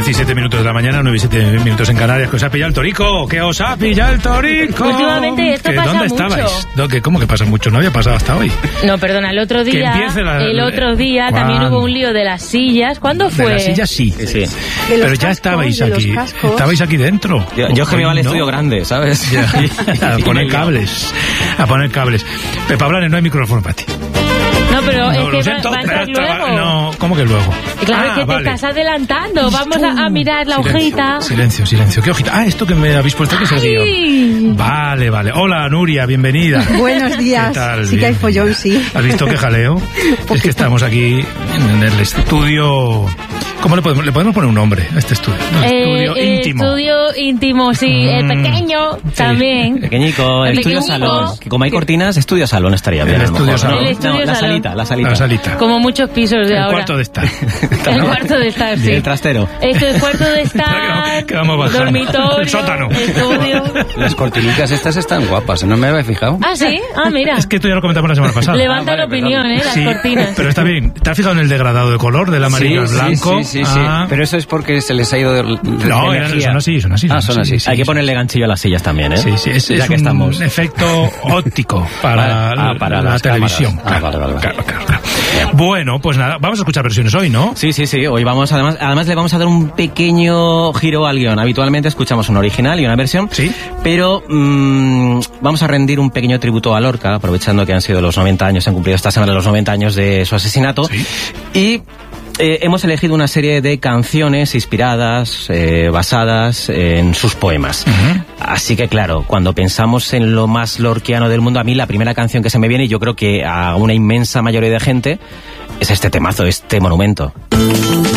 9:07 de la mañana, 9:07 en Canarias. ¿Que os ha pillado el torico? ¿Que os ha pillado el torico? Últimamente esto pasa ¿Dónde mucho. estabais? ¿Cómo que pasa mucho? No había pasado hasta hoy. No, perdona, el otro día también hubo un lío de las sillas. ¿Cuándo fue? De las sillas sí. Pero ya estabais aquí. Estabais aquí dentro. Yo que me iba al estudio grande, ¿sabes? A poner cables. Pepa Blanes, no hay micrófono para ti. No, pero No, es que va a entrar luego. No, ¿cómo que luego? Claro, es que te estás adelantando. Vamos a mirar la hojita. Silencio. ¿Qué hojita? Esto que me habéis puesto que es el guión. Vale. Hola, Nuria, bienvenida. Buenos días. ¿Qué tal? Sí que hay follón, sí. ¿Has visto qué jaleo? Es que estamos aquí en el estudio... ¿Cómo le podemos poner un nombre a este estudio? Estudio íntimo. Estudio íntimo, sí. El pequeño también. Pequeñico, el estudio salón. Que como hay cortinas, estudio salón estaría bien. El estudio salón. El estudio salón. La salita. Como muchos pisos de ahora. El cuarto de estar. El cuarto de estar, sí. El trastero. Esto es cuarto de estar, que vamos bajando. dormitorio, El sótano. estudio. Las cortinicas estas están guapas, ¿no me había fijado? Ah, ¿sí? Ah, mira. Es que esto ya lo comentamos la semana pasada. Levanta la opinión, las Sí, cortinas. pero está bien. ¿Te has fijado en el degradado de color del amarillo al blanco? Sí. Pero eso es porque se les ha ido de No, energía. son así. Son así. Hay que ponerle ganchillo a las sillas también, ¿eh? Sí, es ya que un estamos. efecto óptico para para la las televisión. cámaras. Vale. Claro. Bueno, pues nada, vamos a escuchar versiones hoy, ¿no? Sí. Hoy vamos, además le vamos a dar un pequeño giro al guión. Habitualmente escuchamos un original y una versión. Sí. Pero vamos a rendir un pequeño tributo a Lorca, aprovechando que han sido los 90 años, se han cumplido esta semana los 90 años de su asesinato. Sí. Y hemos elegido una serie de canciones inspiradas, basadas en sus poemas. Uh-huh. Así que claro, cuando pensamos en lo más lorquiano del mundo, a mí la primera canción que se me viene, y yo creo que a una inmensa mayoría de gente, es este temazo, este monumento.